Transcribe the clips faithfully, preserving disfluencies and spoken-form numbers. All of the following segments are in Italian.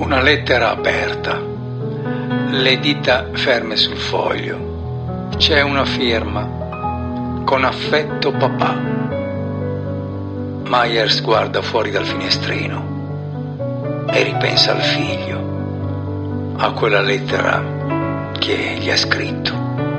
Una lettera aperta, le dita ferme sul foglio. C'è una firma: con affetto papà. Myers guarda fuori dal finestrino e ripensa al figlio, a quella lettera che gli ha scritto.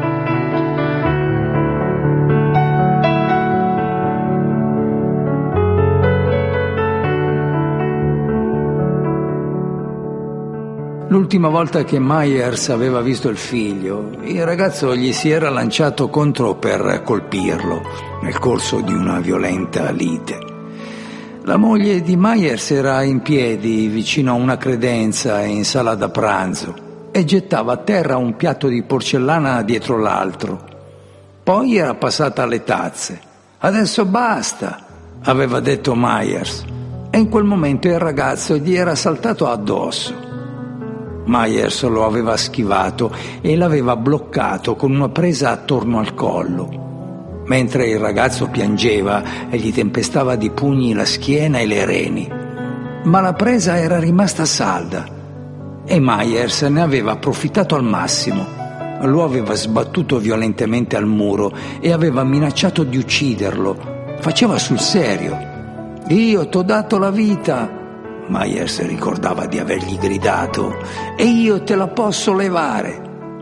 L'ultima volta che Myers aveva visto il figlio, il ragazzo gli si era lanciato contro per colpirlo nel corso di una violenta lite. La moglie di Myers era in piedi vicino a una credenza in sala da pranzo e gettava a terra un piatto di porcellana dietro l'altro. Poi era passata alle tazze. «Adesso basta», aveva detto Myers, e in quel momento il ragazzo gli era saltato addosso. Myers lo aveva schivato e l'aveva bloccato con una presa attorno al collo. Mentre il ragazzo piangeva e gli tempestava di pugni la schiena e le reni. Ma la presa era rimasta salda e Myers ne aveva approfittato al massimo. Lo aveva sbattuto violentemente al muro e aveva minacciato di ucciderlo. Faceva sul serio. «Io t'ho dato la vita», Myers ricordava di avergli gridato, «e io te la posso levare».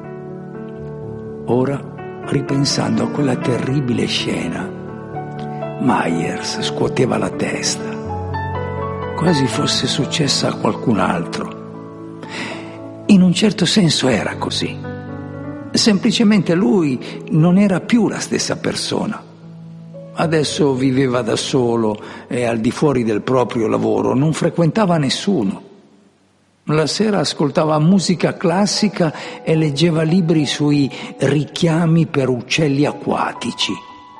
Ora, ripensando a quella terribile scena, Myers scuoteva la testa, quasi fosse successa a qualcun altro. In un certo senso era così. Semplicemente lui non era più la stessa persona. Adesso viveva da solo e al di fuori del proprio lavoro non frequentava nessuno. La sera ascoltava musica classica e leggeva libri sui richiami per uccelli acquatici.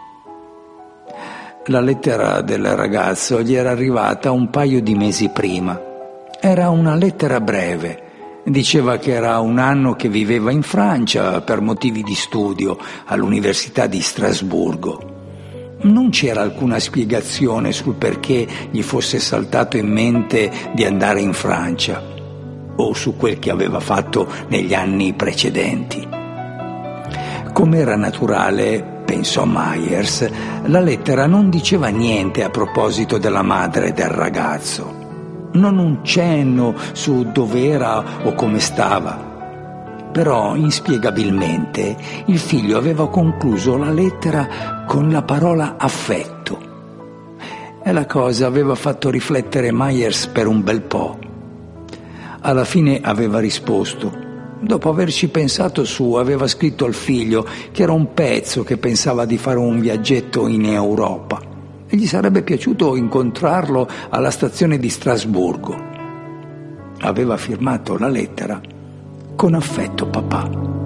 La lettera del ragazzo gli era arrivata un paio di mesi prima. Era una lettera breve. Diceva che era un anno che viveva in Francia per motivi di studio all'Università di Strasburgo. Non c'era alcuna spiegazione sul perché gli fosse saltato in mente di andare in Francia o su quel che aveva fatto negli anni precedenti. Come era naturale, pensò Myers, la lettera non diceva niente a proposito della madre del ragazzo. Non un cenno su dove era o come stava. Però, inspiegabilmente, il figlio aveva concluso la lettera con la parola affetto. E la cosa aveva fatto riflettere Myers per un bel po'. Alla fine aveva risposto. Dopo averci pensato su, aveva scritto al figlio che era un pezzo che pensava di fare un viaggetto in Europa e gli sarebbe piaciuto incontrarlo alla stazione di Strasburgo. Aveva firmato la lettera: «Con affetto, papà».